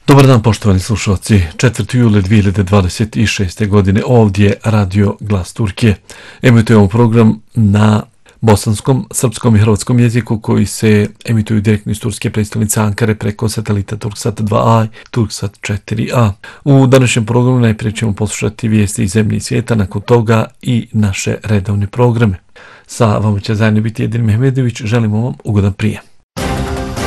Dobar dan poštovani slušalci, 4. juli 2026. godine ovdje Radio Glas Turkije. Emitujemo program na bosanskom, srpskom i hrvatskom jeziku koji se emituju direktno iz turske prestolnice Ankare preko satelita Turksat 2A i Turksat 4A. U današnjem programu najprije ćemo poslušati vijesti iz zemlje i svijeta, nakon toga i naše redovne programe. Sa vama će zajedno biti Edin Mehmedović, želimo vam ugodan prijem.